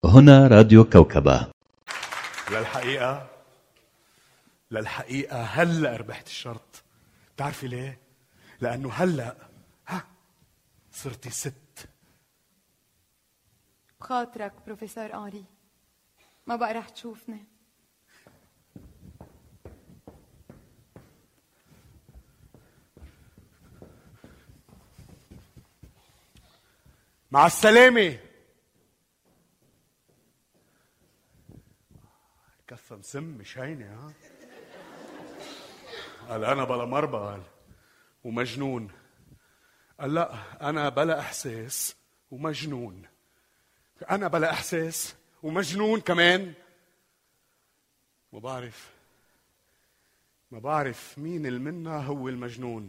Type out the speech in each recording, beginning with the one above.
هنا راديو كوكبة. للحقيقة هلأ ربحت الشرط. تعرفي ليه؟ لأنه هلأ صرتي ست. بخاطرك بروفيسور أنري، ما بقى رح تشوفني. مع السلامة. كفة مسم مش هينة ها؟ قال أنا بلا مربى قال ومجنون. قال لا أنا بلا إحساس ومجنون. أنا بلا إحساس ومجنون كمان. ما بعرف مين المنا هو المجنون.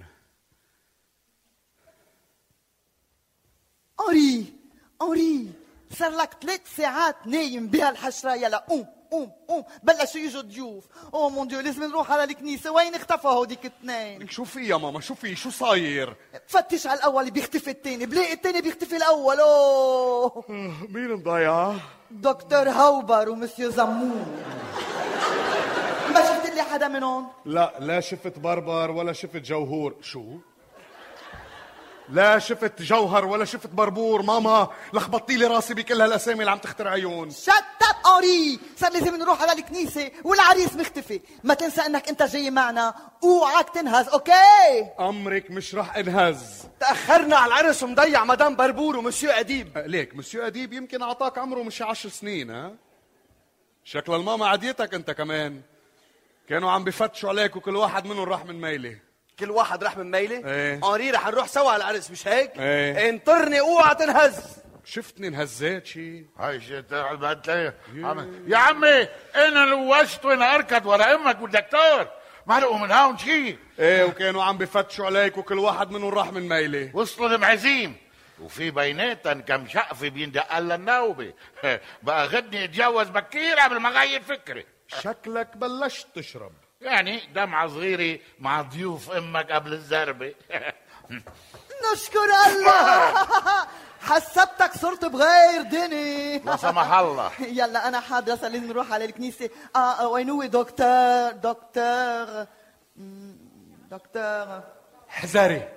أوري صار لك 3 ساعات نايم بهالحشرة. يلا قوم بلشوا يجوا ضيوف. اوه مون ديو، لازم نروح على الكنيسة. وين اختفى هوديك 2؟ شو في يا ماما؟ شو في؟ شو صاير؟ فتش على الأول بيختفي الثاني، بلاقي الثاني بيختفي الأول. اوه مين مضيعة؟ دكتور هوبر ومسيو زمون. ما شفت لي حدا منهم؟ لا شفت بربر ولا شفت جوهور. شو؟ لا شفت جوهر ولا شفت بربور. ماما لخبطتي لي راسي بكل هالاسامي اللي عم تخترعيون. شتت أوري، صار لازم نروح على الكنيسة والعريس مختفي. ما تنسى انك انت جاي معنا، اوعك تنهز. اوكي امرك مش رح انهز. تأخرنا على العرس ومضيع مدام بربور ومسيو أديب. ليك مسيو أديب يمكن اعطاك عمره مش 10 سنين. ها شكل الماما عديتك انت كمان. كانوا عم بفتشوا عليك وكل واحد منهم راح من ميلة. كل واحد راح من ميلة؟ ايه. أنري رح نروح سوا على العرس مش هيك؟ ايه. انطرني اوعى تنهز. شفتني انهزيت شي؟ هاي شي يا عمي انا لوشت وانا اركض ورا امك والدكتور ما لقوا من هون شي. ايه وكانوا عم بفتشوا عليك وكل واحد منهم راح من ميلة. وصلوا المعزيم وفي بيناتن كم شقفة بيندق لها النوبة. بقى غدني اتجوز بكير قبل ما غير فكري. شكلك بلشت تشرب. يعني دمعة صغيرة مع ضيوف امك قبل الزربة. نشكر الله. حسبتك صرت بغير دني. لا سمح الله. يلا انا حاضرة، صار لازم نروح على الكنيسة. وين هو دكتور حذري.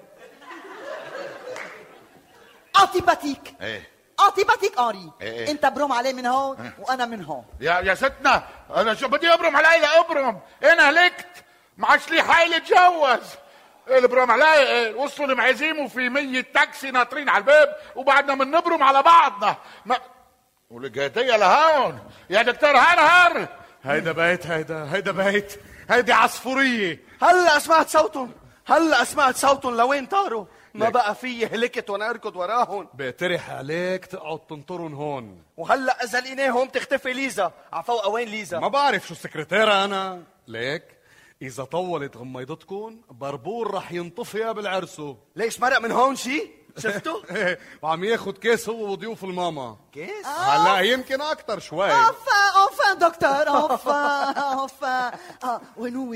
انتيباتيك. ايه انتيباتيك أنري. إيه. انت بروم عليه من هون وانا من هون. يا ستنا انا شو بدي ابرم علي ابرم. انا هلكت ما عادش لي حيل اتجوز. البرم علي وصلوا المعزيم وفي 100 تاكسي ناطرين على الباب وبعدنا من نبرم على بعضنا. ما ولقيتيها لهون يا دكتور هنهر. هيدا بيت هيدي عصفورية. هلا سمعت صوتهم لوين طاروا. ما بقى في هلكت وانا اركض وراهم. بقترح عليك تقعد تنطرن هون. وهلا اذا لقيناهم تختفي ليزا. عفوا وين ليزا؟ ما بعرف شو السكرتيرة انا. ليك اذا طولت غميضتكم بربور رح ينطفي بالعرسو. ليش مرق من هون شي؟ شفتوا؟ وعم ياخد كيس هو وضيوف الماما. كيس؟ هلا يمكن اكتر شوي. اوفا دكتور اوفا. وين هو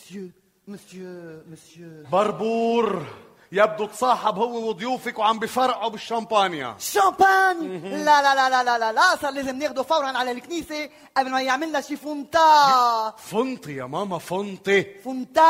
مسيو بربور يبدو تصاحب هو وضيوفك وعم بفرقوا بالشامبانيا. شامبان؟ لا صار لازم ناخده فورا على الكنيسة قبل ما يعملنا شي فونتا. فنطي يا ماما فنطي.